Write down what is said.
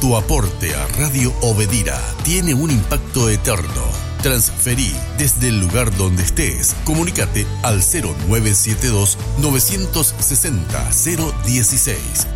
Tu aporte a Radio Obedira tiene un impacto eterno. Transferí desde el lugar donde estés. Comunícate al 0972 960 016